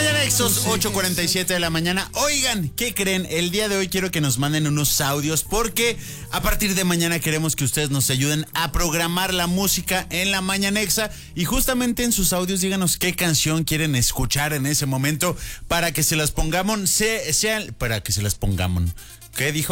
Mañanexos, 8:47 de la mañana. Oigan, ¿qué creen? El día de hoy quiero que nos manden unos audios porque a partir de mañana queremos que ustedes nos ayuden a programar la música en la Mañanexa y justamente en sus audios díganos qué canción quieren escuchar en ese momento para que se las pongamos, para que se las pongamos. ¿Qué dijo?